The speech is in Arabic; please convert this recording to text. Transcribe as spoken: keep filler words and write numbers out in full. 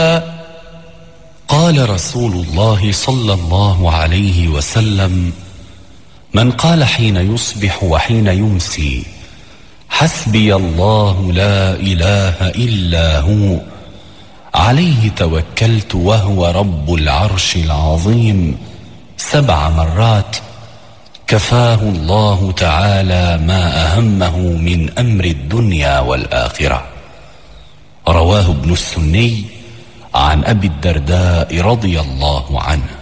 قال رسول الله صلى الله عليه وسلم: من قال حين يصبح وحين يمسي حسبي الله لا إله إلا هو عليه توكلت وهو رب العرش العظيم سبع مرات، كفاه الله تعالى ما أهمه من أمر الدنيا والآخرة. رواه ابن السني عن أبي الدرداء رضي الله عنه.